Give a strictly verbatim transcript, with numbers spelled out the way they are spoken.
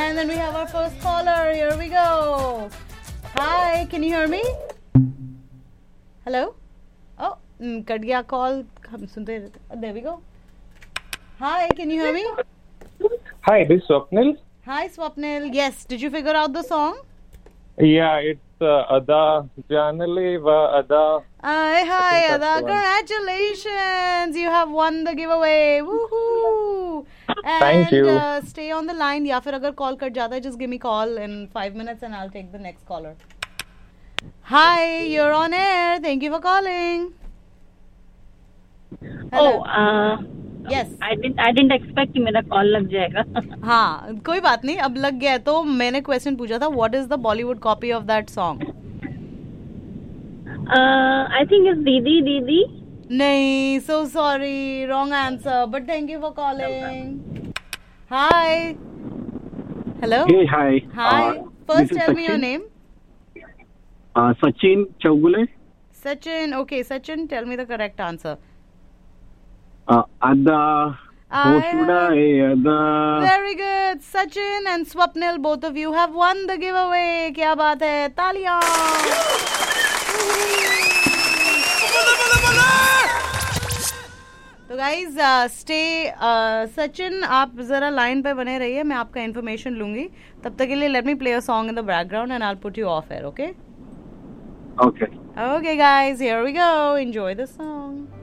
And then we have our first caller. Here we go. Hi, can you hear me? Hello? Oh, mm, cut gaya call. हम सुनते रहते. There we go. Hi, can you hear me? Hi, this is Swapnil. Hi, Swapnil. Yes, did you figure out the song? Yeah, it's uh, Ada Janali va Ada. Hi, hi, Ada. Congratulations. You have won the giveaway. Woohoo. And, Thank you. Uh, stay on the line. या फिर अगर call cut जाता है, just give me call in five minutes and I'll take the next caller. Hi, you're on air. Thank you for calling. Hello. Oh, uh, yes. I didn't I didn't expect कि मेरा call लग जाएगा. हाँ, कोई बात नहीं. अब लग गया है तो मैंने क्वेश्चन पूछा था. What is the Bollywood copy of that song? Uh, I think it's Didi Didi. नहीं, so sorry, wrong answer. But thank you for calling. Hi. Hello. Hey, hi. Hi. Uh, First, this is tell me your Sachin. name. Uh, Sachin Chaugule. Sachin. Okay, Sachin, tell me the correct answer. Uh, Ada. I Hoshura Ada. Very good. Sachin and Swapnil, both of you have won the giveaway. क्या बात है? तालियां. तो guys stay Sachin, आप जरा line पे बने रहिए, मैं आपका इन्फॉर्मेशन लूंगी. तब तक के लिए let me play a song in the background and I will put you of air. Okay Okay. Okay guys, here we go. Enjoy the song.